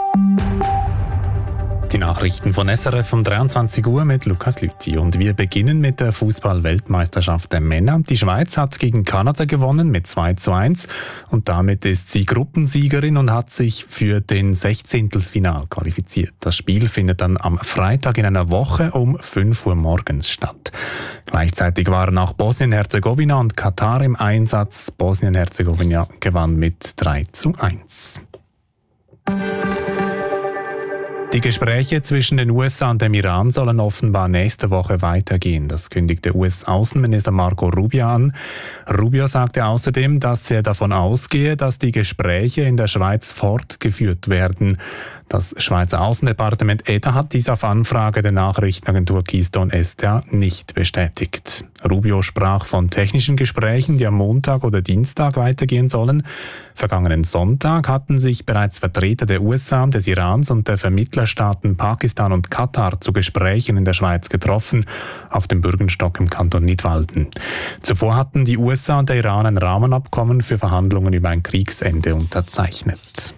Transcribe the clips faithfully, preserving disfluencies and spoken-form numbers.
Die Nachrichten von S R F um dreiundzwanzig Uhr mit Lukas Lüthi. Und wir beginnen mit der Fußball-Weltmeisterschaft der Männer. Die Schweiz hat gegen Kanada gewonnen mit zwei zu eins und damit ist sie Gruppensiegerin und hat sich für den Sechzehntelfinal qualifiziert. Das Spiel findet dann am Freitag in einer Woche um fünf Uhr morgens statt. Gleichzeitig waren auch Bosnien-Herzegowina und Katar im Einsatz. Bosnien-Herzegowina gewann mit drei zu eins. Die Gespräche zwischen den U S A und dem Iran sollen offenbar nächste Woche weitergehen. Das kündigte U S-Außenminister Marco Rubio an. Rubio sagte außerdem, dass er davon ausgehe, dass die Gespräche in der Schweiz fortgeführt werden. Das Schweizer Außendepartement E D A hat dies auf Anfrage der Nachrichtenagentur Keystone S D A nicht bestätigt. Rubio sprach von technischen Gesprächen, die am Montag oder Dienstag weitergehen sollen. Vergangenen Sonntag hatten sich bereits Vertreter der U S A, des Irans und der Vermittlerstaaten Pakistan und Katar zu Gesprächen in der Schweiz getroffen, auf dem Bürgenstock im Kanton Nidwalden. Zuvor hatten die U S A und der Iran ein Rahmenabkommen für Verhandlungen über ein Kriegsende unterzeichnet.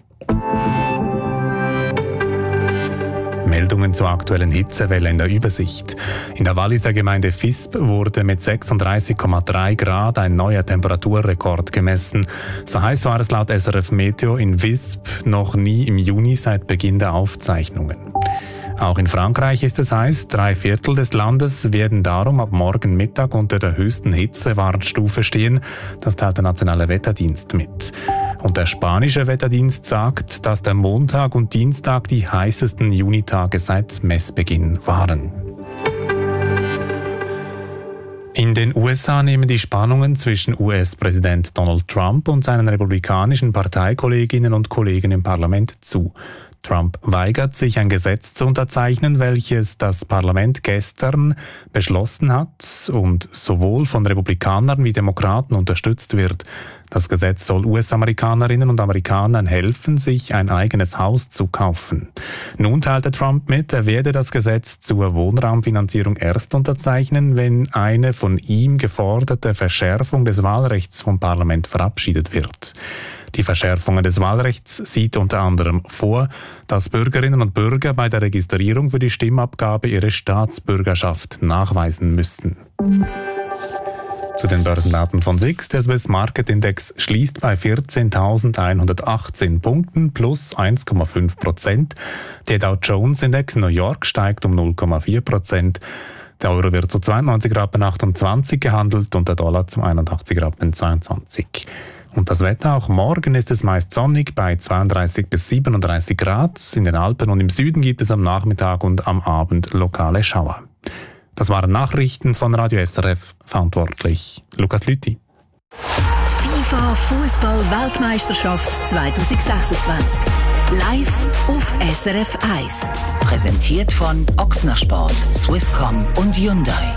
Meldungen zur aktuellen Hitzewelle in der Übersicht. In der Walliser Gemeinde Visp wurde mit sechsunddreißig Komma drei Grad ein neuer Temperaturrekord gemessen. So heiß war es laut S R F Meteo in Visp noch nie im Juni seit Beginn der Aufzeichnungen. Auch in Frankreich ist es heiß. Drei Viertel des Landes werden darum ab morgen Mittag unter der höchsten Hitzewarnstufe stehen. Das teilt der Nationale Wetterdienst mit. Und der spanische Wetterdienst sagt, dass der Montag und Dienstag die heißesten Junitage seit Messbeginn waren. In den U S A nehmen die Spannungen zwischen U S-Präsident Donald Trump und seinen republikanischen Parteikolleginnen und Kollegen im Parlament zu. Trump weigert sich, ein Gesetz zu unterzeichnen, welches das Parlament gestern beschlossen hat und sowohl von Republikanern wie Demokraten unterstützt wird. Das Gesetz soll U S-Amerikanerinnen und Amerikanern helfen, sich ein eigenes Haus zu kaufen. Nun teilte Trump mit, er werde das Gesetz zur Wohnraumfinanzierung erst unterzeichnen, wenn eine von ihm geforderte Verschärfung des Wahlrechts vom Parlament verabschiedet wird. Die Verschärfung des Wahlrechts sieht unter anderem vor, dass Bürgerinnen und Bürger bei der Registrierung für die Stimmabgabe ihre Staatsbürgerschaft nachweisen müssten. Zu den Börsendaten von S I X. Der Swiss Market Index schließt bei vierzehntausendeinhundertachtzehn Punkten plus eins Komma fünf Prozent. Der Dow Jones Index New York steigt um null Komma vier Prozent. Der Euro wird zu zweiundneunzig Rappen achtundzwanzig gehandelt und der Dollar zu einundachtzig Rappen zweiundzwanzig. Und das Wetter, auch morgen ist es meist sonnig bei zweiunddreißig bis siebenunddreißig Grad. In den Alpen und im Süden gibt es am Nachmittag und am Abend lokale Schauer. Das waren Nachrichten von Radio S R F, verantwortlich Lukas Lüthi. FIFA Fußball-Weltmeisterschaft zwanzig sechsundzwanzig. Live auf S R F eins. Präsentiert von Ochsner Sport, Swisscom und Hyundai.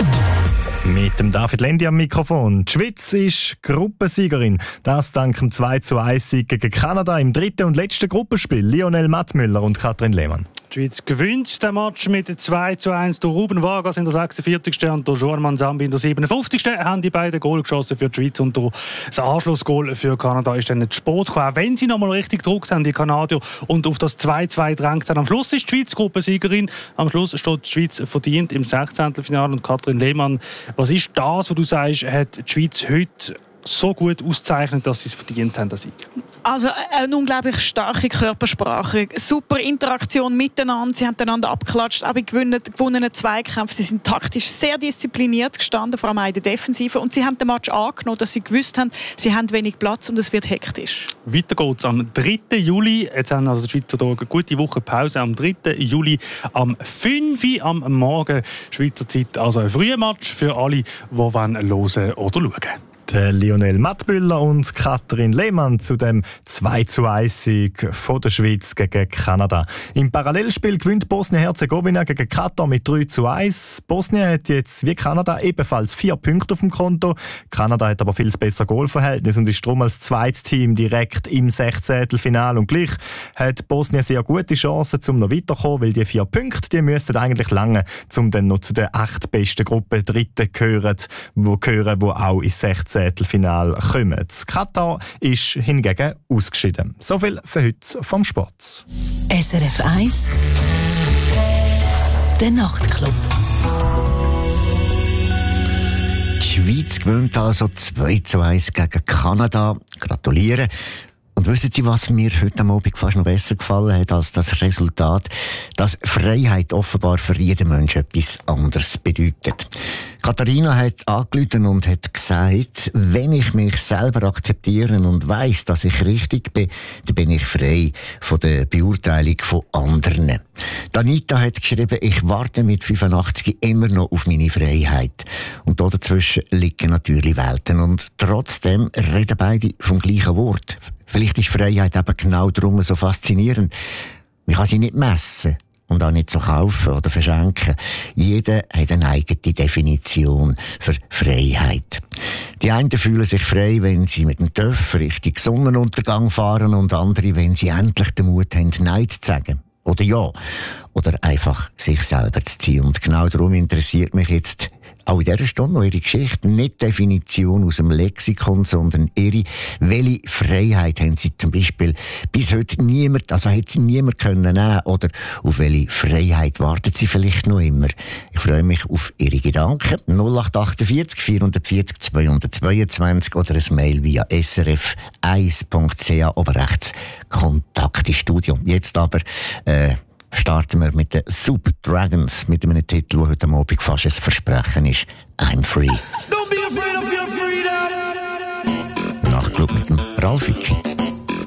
Mit dem David Lendi am Mikrofon. Die Schweiz ist Gruppensiegerin. Das dank dem zwei zu eins Sieg gegen Kanada im dritten und letzten Gruppenspiel. Lionel Mattmüller und Katrin Lehmann. Die Schweiz gewinnt den Match mit zwei zu eins. Der Ruben Vargas in der sechsundvierzigsten und der Joan Sambi in der siebenundfünfzigsten haben die beiden Goal geschossen für die Schweiz. Und das Anschlussgoal für Kanada ist dann nicht Sport gekommen. Auch wenn sie nochmal richtig gedruckt haben, die Kanadier, und auf das zwei zu zwei drängt haben. Am Schluss ist die Schweiz Gruppensiegerin. Am Schluss steht die Schweiz verdient im Sechzehntelfinale. Und Katrin Lehmann, was ist das, was du sagst, hat die Schweiz heute so gut auszeichnet, dass sie es verdient haben, dass sie. Also eine unglaublich starke Körpersprache, super Interaktion miteinander, sie haben einander abgeklatscht, auch in gewonnenen Zweikämpfen. Sie sind taktisch sehr diszipliniert gestanden, vor allem auch in der Defensive, und sie haben den Match angenommen, dass sie gewusst haben, sie haben wenig Platz und es wird hektisch. Weiter geht es am dritten Juli, jetzt haben also die Schweizer eine gute Woche Pause, am dritten Juli am fünf Uhr am Morgen Schweizer Zeit, also ein früher Match für alle, die hören oder schauen. Der Lionel Mattmüller und Katrin Lehmann zu dem zwei zu eins Sieg von der Schweiz gegen Kanada. Im Parallelspiel gewinnt Bosnien-Herzegowina gegen Katar mit drei zu eins. Bosnien hat jetzt wie Kanada ebenfalls vier Punkte auf dem Konto. Kanada hat aber viel besser Goalverhältnis und ist darum als zweites Team direkt im Sechzehntelfinale. Und gleich hat Bosnien sehr gute Chancen, um noch weiterzukommen, weil die vier Punkte, die müssten eigentlich lange, um dann noch zu der acht besten Gruppe Dritten gehören, wo gehören, wo auch ins Sechzehntelfinale kommen. Katar ist hingegen ausgeschieden. So viel für heute vom Sport. S R F eins der Nachtclub. Die Schweiz gewinnt also zwei zu eins gegen Kanada. Gratuliere. Und wissen Sie, was mir heute am Abend fast noch besser gefallen hat als das Resultat? Dass Freiheit offenbar für jeden Menschen etwas anderes bedeutet. Katharina hat angerufen und hat gesagt, wenn ich mich selber akzeptiere und weiss, dass ich richtig bin, dann bin ich frei von der Beurteilung von anderen. Anita hat geschrieben, ich warte mit fünfundachtzig immer noch auf meine Freiheit. Und da dazwischen liegen natürlich Welten. Und trotzdem reden beide vom gleichen Wort. Vielleicht ist Freiheit eben genau darum so faszinierend. Man kann sie nicht messen und auch nicht so kaufen oder verschenken. Jeder hat eine eigene Definition für Freiheit. Die einen fühlen sich frei, wenn sie mit dem Töff Richtung Sonnenuntergang fahren und andere, wenn sie endlich den Mut haben, Nein zu sagen. Oder ja. Oder einfach sich selber zu ziehen. Und genau darum interessiert mich jetzt auch in dieser Stunde noch Ihre Geschichte, nicht die Definition aus dem Lexikon, sondern Ihre, welche Freiheit haben Sie zum Beispiel bis heute niemand, also hat Sie niemand können nehmen, oder auf welche Freiheit warten Sie vielleicht noch immer? Ich freue mich auf Ihre Gedanken. null acht achtundvierzig vierhundertvierzig zweihundertzweiundzwanzig oder ein Mail via s r f eins punkt c h oben rechts Kontakt ins Studio. Jetzt aber äh, starten wir mit den Super Dragons, mit einem Titel, der heute Abend fast ein Versprechen ist. I'm free. Don't be afraid of your freedom. Nachtclub mit dem Ralf Wicki.